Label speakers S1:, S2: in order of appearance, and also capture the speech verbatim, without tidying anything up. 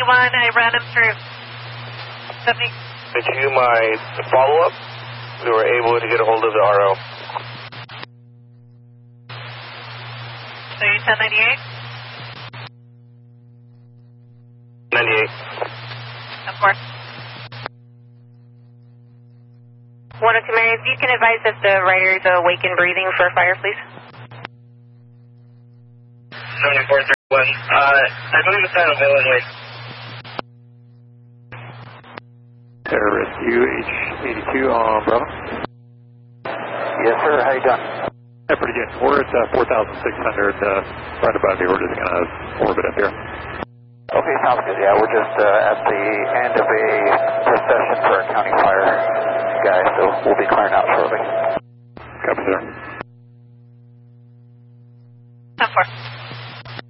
S1: ninety-one, I ran him through. seventy.
S2: Did you my follow-up? We were able to get a hold of the R O.
S1: So you ten ninety-eight?
S2: ninety-eight.
S1: Of course.
S3: one oh two Mary, if you can advise if the rider's awake and breathing for fire, please.
S2: seventy-four thirty-one. Uh, I believe it's on Illinois.
S4: Air Rescue H eighty-two on Bravo.
S5: Yes, sir. How you doing?
S4: Yeah, pretty good. We're at uh, four thousand six hundred, uh, right above you. We're just going to orbit up here.
S5: Okay, sounds good. Yeah, we're just uh, at the end of a procession for a county fire guy, so we'll be clearing out shortly.
S4: Copy, sir.
S1: ten four.